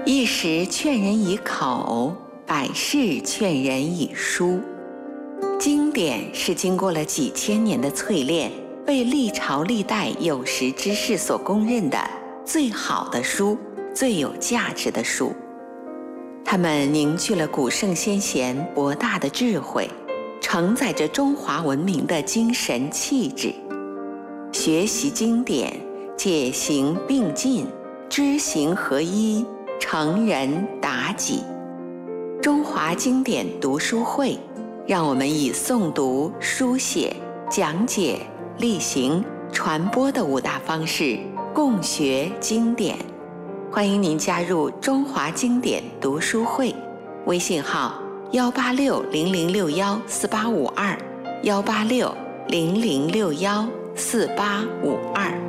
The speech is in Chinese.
一时劝人以口，百世劝人以书。经典是经过了几千年的淬炼，被历朝历代有识之士所公认的最好的书，最有价值的书。它们凝聚了古圣先贤博大的智慧，承载着中华文明的精神气质。学习经典，解行并进，知行合一，成人达己。中华经典读书会，让我们以诵读、书写、讲解、例行、传播的5大方式共学经典。欢迎您加入中华经典读书会，微信号18600614852，18600614852。